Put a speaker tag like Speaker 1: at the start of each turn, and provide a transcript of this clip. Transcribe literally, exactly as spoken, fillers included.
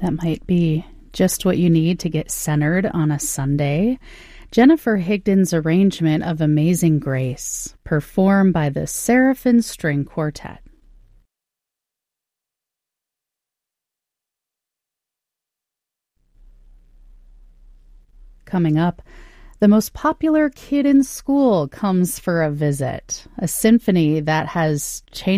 Speaker 1: That might be just what you need to get centered on a Sunday. Jennifer Higdon's arrangement of Amazing Grace, performed by the Seraphim String Quartet. Coming up, the most popular kid in school comes for a visit, a symphony that has changed